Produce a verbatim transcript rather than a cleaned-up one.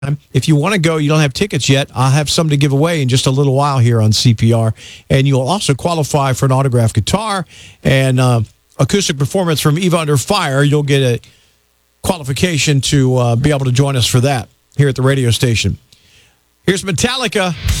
If you want to go, you don't have tickets yet, I'll have some to give away in just a little while here on C P R. And you'll also qualify for an autographed guitar and uh, acoustic performance from Eva Under Fire. You'll get a qualification to uh, be able to join us for that here at the radio station. Here's Metallica.